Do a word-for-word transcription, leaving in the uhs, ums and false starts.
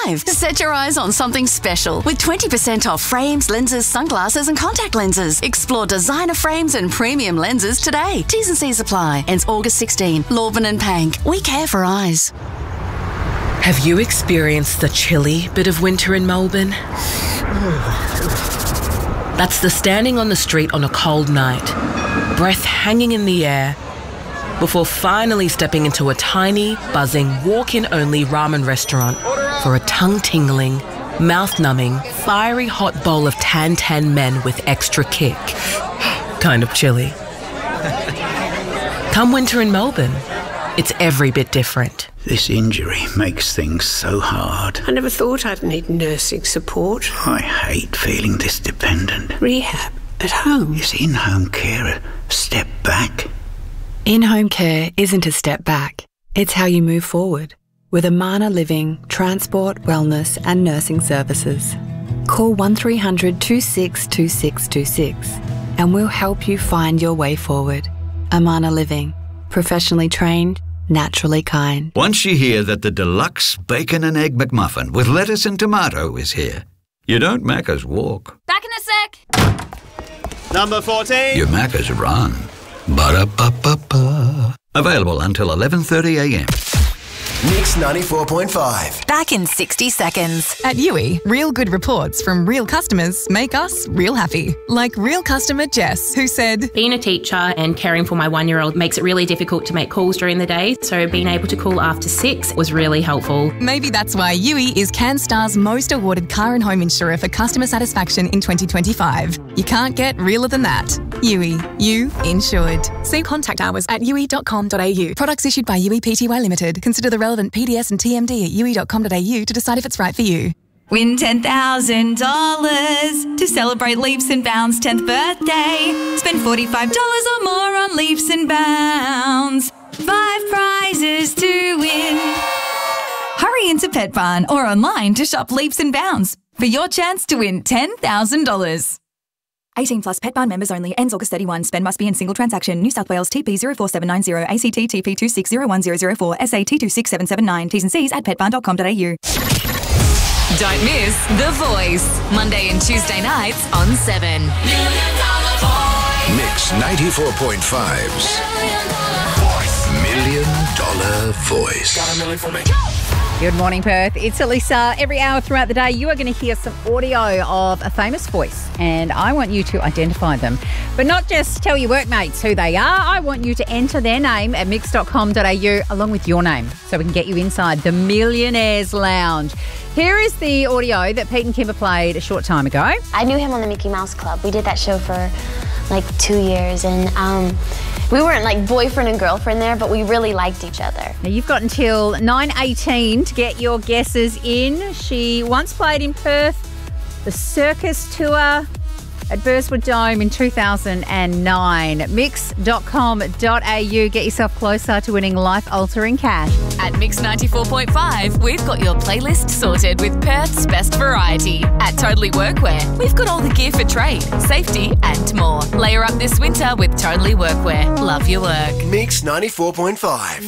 five. Set your eyes on something special with twenty percent off frames, lenses, sunglasses and contact lenses. Explore designer frames and premium lenses today. T's and C's apply. Ends August sixteenth. Lorben and Pank. We care for eyes. Have you experienced the chilly bit of winter in Melbourne? That's the standing on the street on a cold night, breath hanging in the air, before finally stepping into a tiny, buzzing, walk-in-only ramen restaurant for a tongue-tingling, mouth-numbing, fiery hot bowl of tan-tan men with extra kick. Kind of chilly. Come winter in Melbourne, it's every bit different. This injury makes things so hard. I never thought I'd need nursing support. I hate feeling this dependent. Rehab at home. Is in-home care a step back? In-home care isn't a step back. It's how you move forward with Amana Living, Transport, Wellness and Nursing Services. Call one three hundred two six two six two six and we'll help you find your way forward. Amana Living. Professionally trained, naturally kind. Once you hear that the deluxe bacon and egg McMuffin with lettuce and tomato is here, you don't Macca's walk. Back in a sec. Number fourteen. You Macca's run. Ba-da-ba-ba-ba. Available until eleven thirty a m. Mix ninety-four point five. Back in sixty seconds. At U I, real good reports from real customers make us real happy. Like real customer Jess, who said, being a teacher and caring for my one-year-old makes it really difficult to make calls during the day, so being able to call after six was really helpful. Maybe that's why U I is CanStar's most awarded car and home insurer for customer satisfaction in twenty twenty-five. You can't get realer than that. U I, you insured. See contact hours at u i dot com dot a u. Products issued by U I Pty Limited. Consider the relevant P D S and T M D at u i dot com dot a u to decide if it's right for you. Win ten thousand dollars to celebrate Leaps and Bounds' tenth birthday. Spend forty-five dollars or more on Leaps and Bounds. Five prizes to win. Hurry into Pet Barn or online to shop Leaps and Bounds for your chance to win ten thousand dollars. eighteen plus Pet Barn members only. Ends August thirty-first. Spend must be in single transaction. New South Wales T P zero four seven nine zero, A C T T P two six zero one zero zero four, S A T two six seven seven nine. T's and C's at pet barn dot com dot a u. Don't miss The Voice. Monday and Tuesday nights on seven. Mix ninety-four point five's Million Dollar Voice. Got a million for me. Good morning, Perth. It's Alyssa. Every hour throughout the day, you are going to hear some audio of a famous voice, and I want you to identify them. But not just tell your workmates who they are. I want you to enter their name at mix dot com dot a u along with your name so we can get you inside the Millionaires Lounge. Here is the audio that Pete and Kimber played a short time ago. I knew him on the Mickey Mouse Club. We did that show for like two years, and um, we weren't like boyfriend and girlfriend there, but we really liked each other. Now, you've got until nine eighteen to get your guesses in. She once played in Perth, the Circus Tour at Burswood Dome in two thousand nine. mix dot com dot a u. Get yourself closer to winning life-altering cash. At Mix ninety-four point five, we've got your playlist sorted with Perth's best variety. At Totally Workwear, we've got all the gear for trade, safety and more. Layer up this winter with Totally Workwear. Love your work. Mix ninety-four point five.